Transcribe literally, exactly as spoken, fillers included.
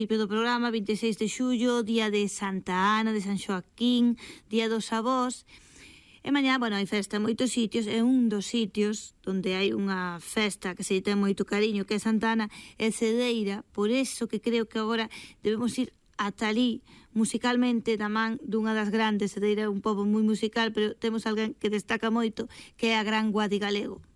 principio do programa, vinte e seis de xullo, día de Santa Ana, de San Xoaquín, día dos avós. E mañá, bueno, hai festa en moitos sitios, e un dos sitios onde hai unha festa que se ten moito cariño, que é Santa Ana, é Cedeira, por eso que creo que agora debemos ir ata ali, musicalmente, da man dunha das grandes. Cedeira é un pobo moi musical, pero temos alguén que destaca moito, que é a Gran Guadi Galego.